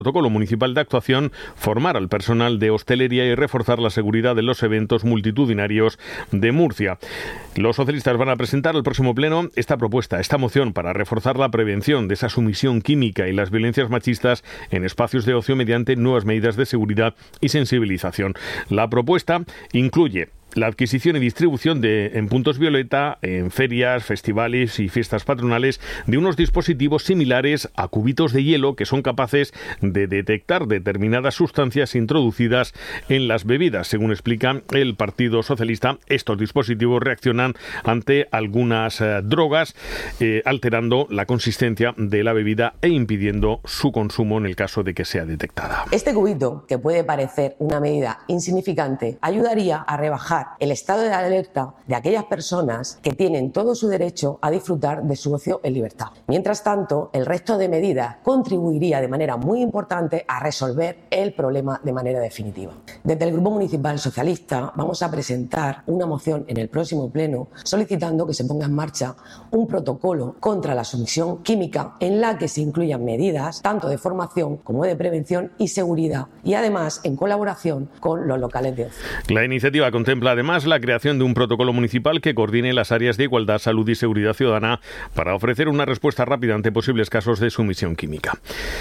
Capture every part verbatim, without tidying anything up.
protocolo municipal de actuación, formar al personal de hostelería y reforzar la seguridad de los eventos multitudinarios de Murcia. Los socialistas van a presentar al próximo pleno esta propuesta, esta moción para reforzar la prevención de esa sumisión química y las violencias machistas en espacios de ocio mediante nuevas medidas de seguridad y sensibilización. La propuesta incluye la adquisición y distribución de, en puntos violeta, en ferias, festivales y fiestas patronales, de unos dispositivos similares a cubitos de hielo que son capaces de detectar determinadas sustancias introducidas en las bebidas. Según explica el Partido Socialista, estos dispositivos reaccionan ante algunas eh, drogas, eh, alterando la consistencia de la bebida e impidiendo su consumo en el caso de que sea detectada. Este cubito, que puede parecer una medida insignificante, ayudaría a rebajar el estado de alerta de aquellas personas que tienen todo su derecho a disfrutar de su ocio en libertad. Mientras tanto, el resto de medidas contribuiría de manera muy importante a resolver el problema de manera definitiva. Desde el Grupo Municipal Socialista vamos a presentar una moción en el próximo pleno solicitando que se ponga en marcha un protocolo contra la sumisión química en la que se incluyan medidas tanto de formación como de prevención y seguridad, y además en colaboración con los locales de ocio. La iniciativa contempla además la creación de un protocolo municipal que coordine las áreas de igualdad, salud y seguridad ciudadana para ofrecer una respuesta rápida ante posibles casos de sumisión química.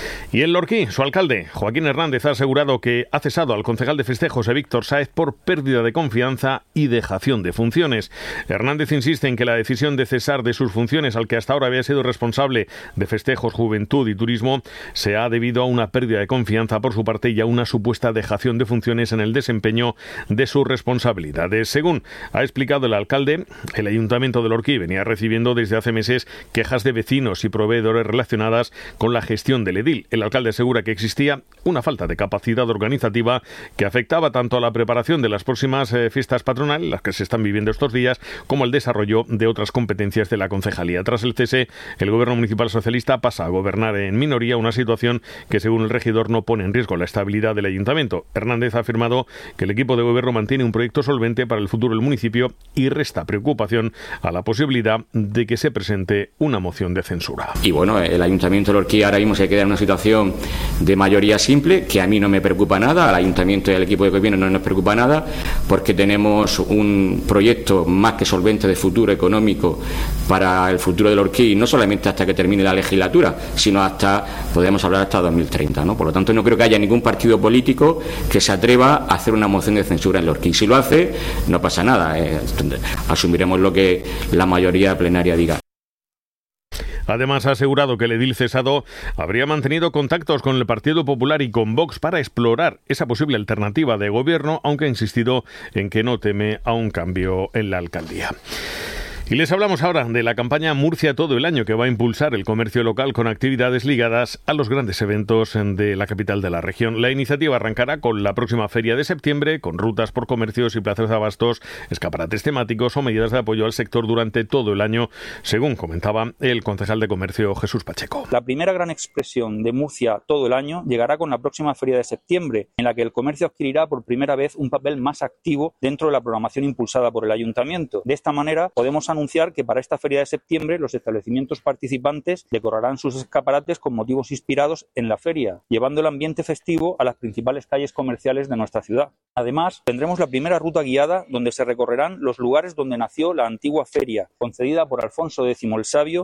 Y en Lorquí, su alcalde, Joaquín Hernández, ha asegurado que ha cesado al concejal de festejos, Víctor Sáez, por pérdida de confianza y dejación de funciones. Hernández insiste en que la decisión de cesar de sus funciones al que hasta ahora había sido responsable de festejos, juventud y turismo se ha debido a una pérdida de confianza por su parte y a una supuesta dejación de funciones en el desempeño de sus responsabilidades. Según ha explicado el alcalde, el Ayuntamiento de Lorquí venía recibiendo desde hace meses quejas de vecinos y proveedores relacionadas con la gestión del edil. El alcalde asegura que existía una falta de capacidad organizativa que afectaba tanto a la preparación de las próximas eh, fiestas patronales, las que se están viviendo estos días, como al desarrollo de otras competencias de la concejalía. Tras el cese, el Gobierno Municipal Socialista pasa a gobernar en minoría, una situación que, según el regidor, no pone en riesgo la estabilidad del Ayuntamiento. Hernández ha afirmado que el equipo de gobierno mantiene un proyecto solvente para el futuro del municipio y resta preocupación a la posibilidad de que se presente una moción de censura. Y bueno, el Ayuntamiento de Lorquí ahora mismo se queda en una situación de mayoría simple, que a mí no me preocupa nada, al Ayuntamiento y al equipo de gobierno no nos preocupa nada, porque tenemos un proyecto más que solvente de futuro económico para el futuro de Lorquí, no solamente hasta que termine la legislatura, sino hasta, podemos hablar hasta dos mil treinta, ¿no? Por lo tanto, no creo que haya ningún partido político que se atreva a hacer una moción de censura en Lorquí. Si lo hace, no pasa nada, eh, asumiremos lo que la mayoría plenaria diga. Además, ha asegurado que el edil cesado habría mantenido contactos con el Partido Popular y con Vox para explorar esa posible alternativa de gobierno, aunque ha insistido en que no teme a un cambio en la alcaldía. Y les hablamos ahora de la campaña Murcia todo el año, que va a impulsar el comercio local con actividades ligadas a los grandes eventos de la capital de la región. La iniciativa arrancará con la próxima feria de septiembre, con rutas por comercios y plazas de abastos, escaparates temáticos o medidas de apoyo al sector durante todo el año, según comentaba el concejal de comercio Jesús Pacheco. La primera gran expresión de Murcia todo el año llegará con la próxima feria de septiembre, en la que el comercio adquirirá por primera vez un papel más activo dentro de la programación impulsada por el Ayuntamiento. De esta manera podemos anunciar anunciar que para esta feria de septiembre los establecimientos participantes decorarán sus escaparates con motivos inspirados en la feria, llevando el ambiente festivo a las principales calles comerciales de nuestra ciudad. Además, tendremos la primera ruta guiada donde se recorrerán los lugares donde nació la antigua feria, concedida por Alfonso X el Sabio.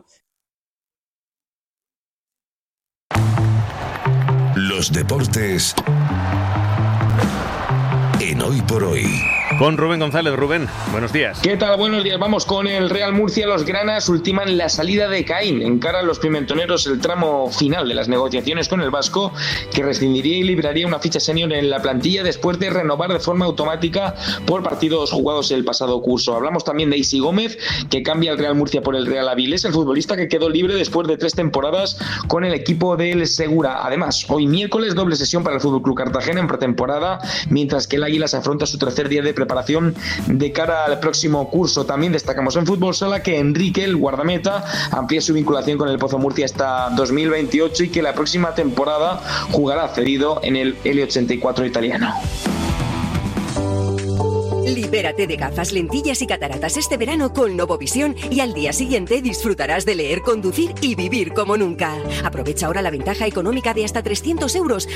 Los deportes en Hoy por Hoy. Con Rubén González. Rubén, buenos días. ¿Qué tal? Buenos días. Vamos con el Real Murcia. Los granas ultiman la salida de Caín. Encaran los pimentoneros el tramo final de las negociaciones con el vasco, que rescindiría y libraría una ficha senior en la plantilla después de renovar de forma automática por partidos jugados el pasado curso. Hablamos también de Isi Gómez, que cambia el Real Murcia por el Real Avilés, el futbolista que quedó libre después de tres temporadas con el equipo del Segura. Además, hoy miércoles doble sesión para el F C Cartagena en pretemporada, mientras que el Águila se afronta su tercer día de preparación de cara al próximo curso. También destacamos en fútbol sala que Enrique, el guardameta, amplía su vinculación con el Pozo Murcia hasta dos mil veintiocho y que la próxima temporada jugará cedido en el L ochenta y cuatro italiano. Libérate de gafas, lentillas y cataratas este verano con Novovisión y al día siguiente disfrutarás de leer, conducir y vivir como nunca. Aprovecha ahora la ventaja económica de hasta trescientos euros